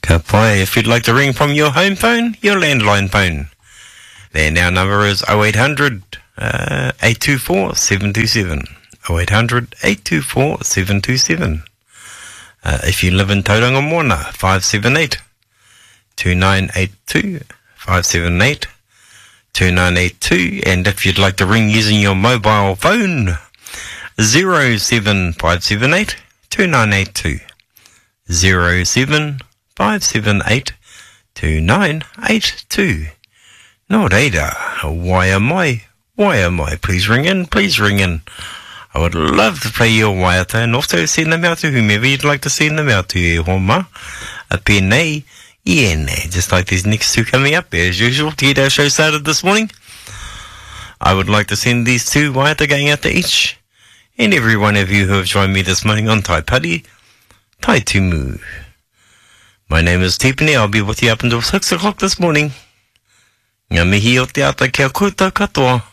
Ka pai, if you'd like to ring from your home phone, your landline phone, then our number is 0800 824 727. 0800 824 727. If you live in Tauranga Moana, 578 2982. 578 2982. And if you'd like to ring using your mobile phone, 07578 2982. 07578 2982. No reira, why am I? Please ring in, I would love to play your waiata and also send them out to whomever you'd like to send them out to. E homa, a pene, iene, just like these next two coming up as usual to get our show started this morning. I would like to send these two waiata going out to each and every one of you who have joined me this morning on Tai Pari, Tai Tumu. My name is Tipene. I'll be with you up until 6 o'clock this morning. Ngā mihi o te ata kia koutou katoa.